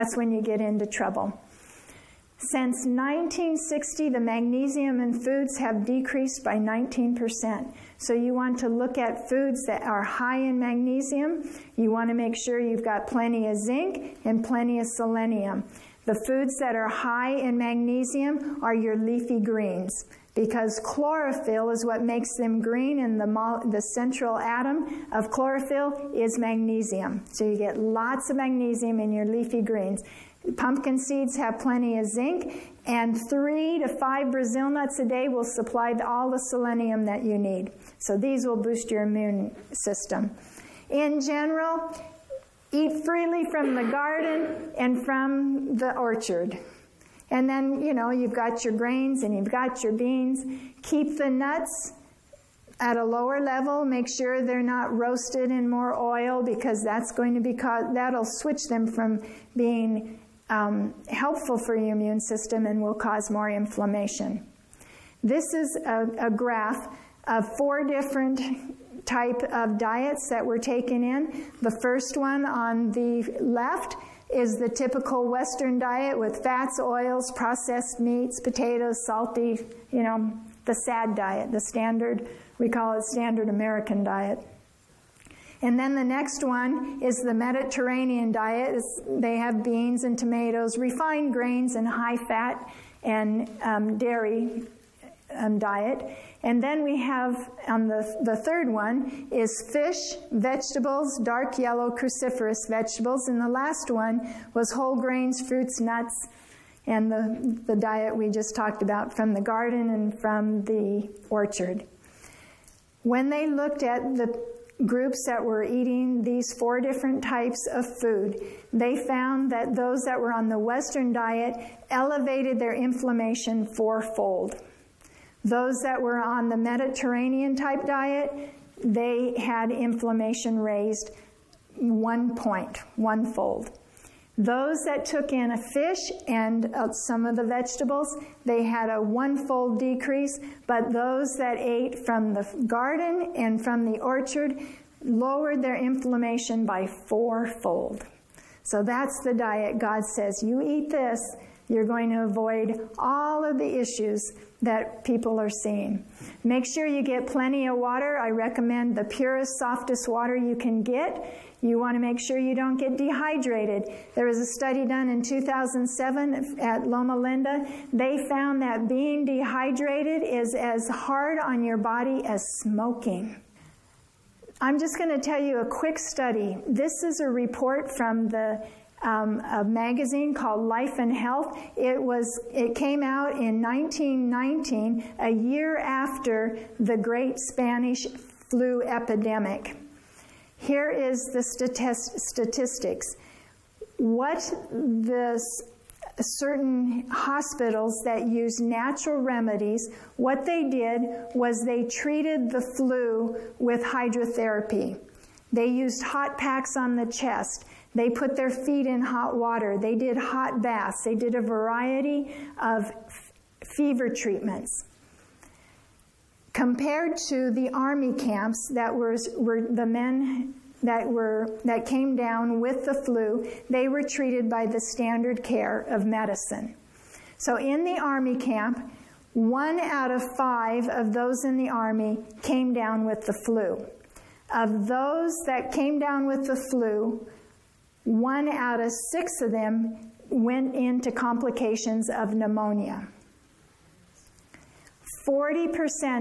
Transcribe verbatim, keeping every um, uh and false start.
That's when you get into trouble. Since nineteen sixty, the magnesium in foods have decreased by nineteen percent. So you want to look at foods that are high in magnesium. You want to make sure you've got plenty of zinc and plenty of selenium. The foods that are high in magnesium are your leafy greens, because chlorophyll is what makes them green, and the, the central atom of chlorophyll is magnesium. So you get lots of magnesium in your leafy greens. Pumpkin seeds have plenty of zinc, and three to five Brazil nuts a day will supply all the selenium that you need. So these will boost your immune system. In general, eat freely from the garden and from the orchard. And then, you know, you've got your grains and you've got your beans. Keep the nuts at a lower level. Make sure they're not roasted in more oil, because that's going to be cause, that'll switch them from being um, helpful for your immune system and will cause more inflammation. This is a, a graph of four different type of diets that we're taking in. The first one on the left is the typical Western diet with fats, oils, processed meats, potatoes, salty, you know, the SAD diet, the standard, we call it standard American diet. And then the next one is the Mediterranean diet. It's, they have beans and tomatoes, refined grains, and high fat and um, dairy um, diet. And then we have, on the, the third one, is fish, vegetables, dark yellow cruciferous vegetables. And the last one was whole grains, fruits, nuts, and the, the diet we just talked about from the garden and from the orchard. When they looked at the groups that were eating these four different types of food, they found that those that were on the Western diet elevated their inflammation fourfold. Those that were on the Mediterranean type diet, they had inflammation raised one point, one-fold. Those that took in a fish and uh, some of the vegetables, they had a one-fold decrease, but those that ate from the garden and from the orchard lowered their inflammation by fourfold. So that's the diet. God says, you eat this, you're going to avoid all of the issues that people are seeing. Make sure you get plenty of water. I recommend the purest, softest water you can get. You want to make sure you don't get dehydrated. There was a study done in two thousand seven at Loma Linda. They found that being dehydrated is as hard on your body as smoking. I'm just going to tell you a quick study. This is a report from the Um, a magazine called Life and Health. It was. It came out in nineteen nineteen, a year after the Great Spanish Flu epidemic. Here is the statist statistics. What the certain hospitals that use natural remedies, what they did was they treated the flu with hydrotherapy. They used hot packs on the chest. They put their feet in hot water. They did hot baths. They did a variety of fever treatments. Compared to the army camps that were, were the men that were that came down with the flu, they were treated by the standard care of medicine. So in the army camp, one out of five of those in the army came down with the flu. Of those that came down with the flu, one out of six of them went into complications of pneumonia. forty percent